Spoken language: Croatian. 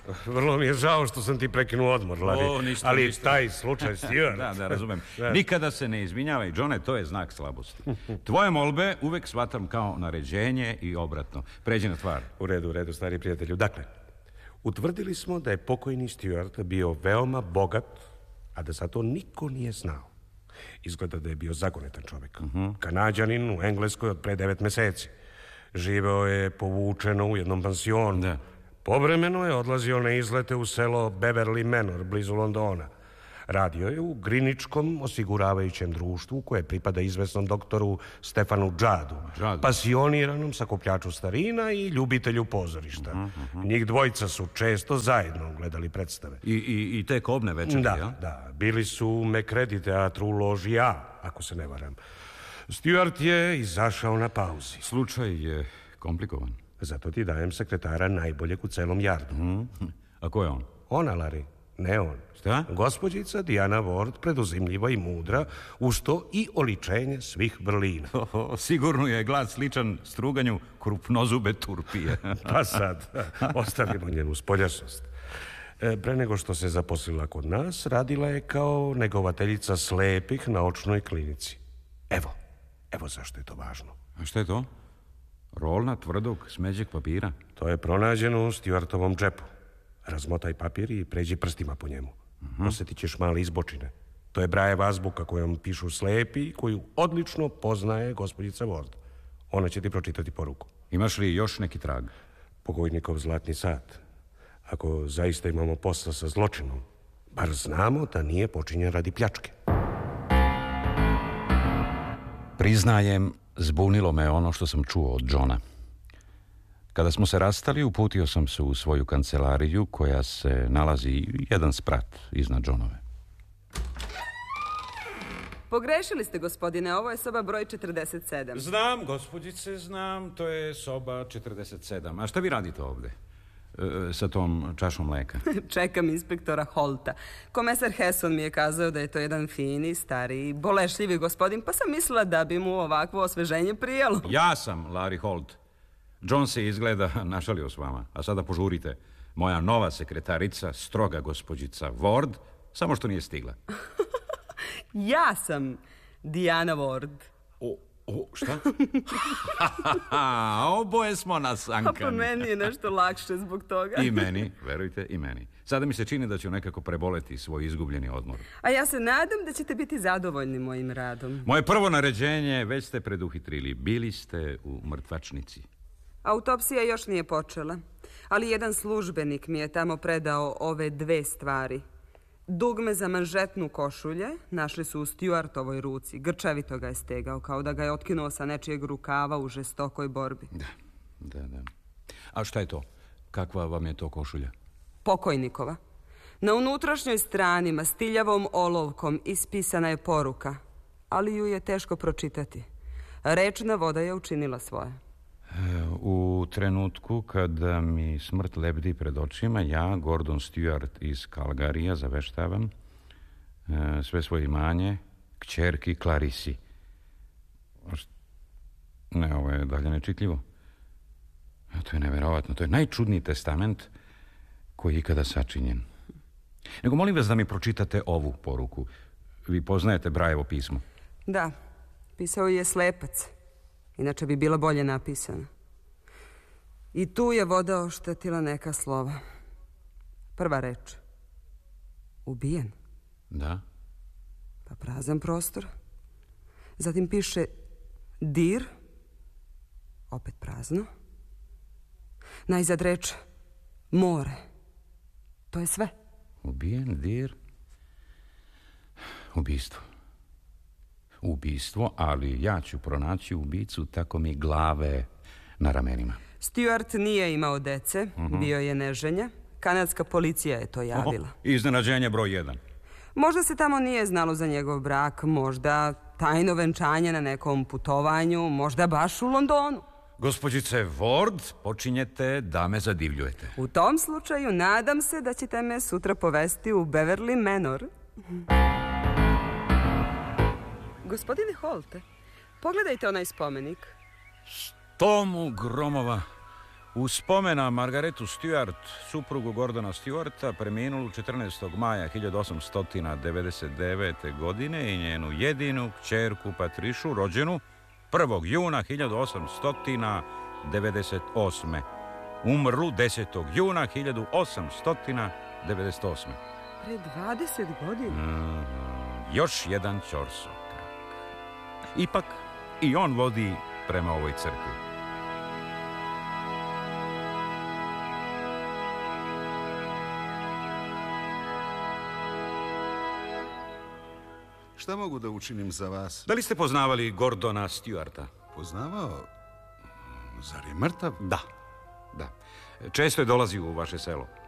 Vrlo mi je žao što sam ti prekinuo odmor, Larry. Ništa. Ali taj slučaj, Stuart... Da, razumem. Nikada se ne izvinjavaj, Johne, to je znak slabosti. Tvoje molbe uvek shvatam kao naređenje i obratno. Pređi na stvar. U redu, stari prijatelju. Dakle, utvrdili smo da je pokojni Stuart bio veoma bogat, a da za to niko nije znao. Izgleda da je bio zagonetan čovjek. Kanađanin u Engleskoj od pre 9 meseci. Živeo je povučeno u jednom pansionu. Da. Povremeno je odlazio na izlete u selo Beverly Manor, blizu Londona. Radio je u Griničkom osiguravajućem društvu koje pripada izvesnom doktoru Stefanu Džadu, pasioniranom sakupljaču starina i ljubitelju pozorišta. Njih dvojica su često zajedno gledali predstave. I te kobne večeri, ja? Da. Bili su u Macready teatru u loži A, ako se ne varam. Stuart je izašao na pauzi. Slučaj je komplikovan. Zato ti dajem sekretara najboljeg u celom jardu. A ko je on? Ona, Larry, ne on. Šta? Gospođica Diana Ward, preduzimljiva i mudra, uz to i oličenje svih vrlina. Sigurno je glas sličan struganju krupnozube turpije. Pa sad, ostavimo njenu spoljašnost. Pre nego što se zaposlila kod nas, radila je kao negovateljica slepih na očnoj klinici. Evo zašto je to važno. A šta je to? Rolna tvrdog smeđeg papira? To je pronađeno u Stuartovom džepu. Razmotaj papir i pređi prstima po njemu. Osjetit ćeš male izbočine. To je Brajeva azbuka kojom pišu slepi, koju odlično poznaje gospođica Ward. Ona će ti pročitati poruku. Imaš li još neki trag? Pokojnikov zlatni sat. Ako zaista imamo posla sa zločinom, bar znamo da nije počinjen radi pljačke. Priznajem, zbunilo me ono što sam čuo od Johna. Kada smo se rastali, uputio sam se u svoju kancelariju koja se nalazi jedan sprat iznad Johnove. Pogrešili ste, gospodine, ovo je soba broj 47. Znam, gospođice, znam, to je soba 47. A šta vi radite ovde? Sa tom čašom mleka? Čekam inspektora Holta. Komesar Hesson mi je kazao da je to jedan fini, stari, bolešljivi gospodin, pa sam mislila da bi mu ovakvo osveženje prijalo. Ja sam Larry Holt. John se izgleda našalio s vama, a sada požurite. Moja nova sekretarica, stroga gospođica Ward, samo što nije stigla. Ja sam Diana Ward. Šta? Oboje smo nasankani. Pa meni je nešto lakše zbog toga. I meni, verujte, i meni. Sada mi se čini da ću nekako preboleti svoj izgubljeni odmor. A ja se nadam da ćete biti zadovoljni mojim radom. Moje prvo naređenje već ste preduhitrili. Bili ste u mrtvačnici. Autopsija još nije počela, ali jedan službenik mi je tamo predao ove 2 stvari. Dugme za manžetnu košulje našli su u Stuartovoj ruci. Grčevito ga je stegao, kao da ga je otkinuo sa nečijeg rukava u žestokoj borbi. Da. A šta je to? Kakva vam je to košulja? Pokojnikova. Na unutrašnjoj strani mastiljavom olovkom ispisana je poruka, ali ju je teško pročitati. Rečna voda je učinila svoje. U trenutku kada mi smrt lebdi pred očima, ja, Gordon Stuart iz Calgaryja, zaveštavam sve svoje imanje kćerki Clarisi. Ne, ovo je dalje nečitljivo. To je neverovatno. To je najčudniji testament koji je ikada sačinjen. Nego molim vas da mi pročitate ovu poruku. Vi poznajete Brajevo pismo? Da, pisao je slepac. Inače bi bila bolje napisana. I tu je voda oštetila neka slova. Prva reč. Ubijen. Da. Pa prazan prostor. Zatim piše dir. Opet prazno. Najzad reč more. To je sve. Ubijen, dir. Ubistvo, ali ja ću pronaći ubicu tako mi glave na ramenima. Stuart nije imao dece, bio je neženja. Kanadska policija je to javila. Iznenađenje broj 1. Možda se tamo nije znalo za njegov brak, možda tajno venčanje na nekom putovanju, možda baš u Londonu. Gospođice Ward, počinjete da me zadivljujete. U tom slučaju nadam se da ćete me sutra povesti u Beverly Manor. Gospodine Holte, pogledajte onaj spomenik. Stomu gromova U spomen na Margaretu Stuart, suprugu Gordona Stuarta, preminulu 14. maja 1899. godine i njenu jedinu kćerku Patrišu, rođenu 1. juna 1898. Umrlu 10. juna 1898. Pre 20 godina? Još jedan ćorsokak. Ipak, i on vodi prema ovoj crkvi. Šta mogu da učinim za vas? Da li ste poznavali Gordona Stuarta? Poznavao? Zar je mrtav? Da. Često je dolazio u vaše selo.